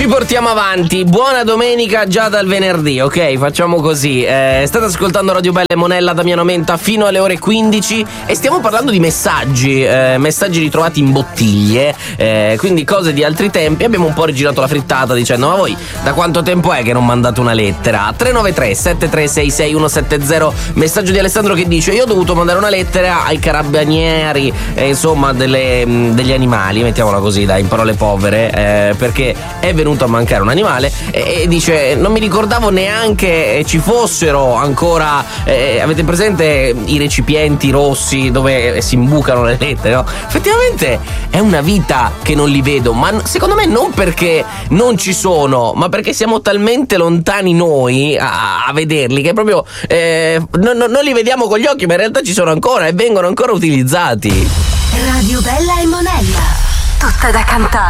Ci portiamo avanti, buona domenica già dal venerdì, ok? Facciamo così. State ascoltando Radio Bella e Monella, Damiano Menta fino alle ore 15 e stiamo parlando di messaggi ritrovati in bottiglie, quindi cose di altri tempi. Abbiamo un po' rigirato la frittata dicendo: ma voi da quanto tempo è che non mandate una lettera? 393 7366 170, messaggio di Alessandro che dice: io ho dovuto mandare una lettera ai carabinieri, insomma degli animali, mettiamola così, dai, in parole povere, perché è venuto a mancare un animale e dice: non mi ricordavo neanche ci fossero ancora, avete presente i recipienti rossi dove si imbucano le lettere, no? Effettivamente è una vita che non li vedo, ma secondo me non perché non ci sono, ma perché siamo talmente lontani noi a vederli che proprio non li vediamo con gli occhi, ma in realtà ci sono ancora e vengono ancora utilizzati. Radio Bella e Monella, tutta da cantare.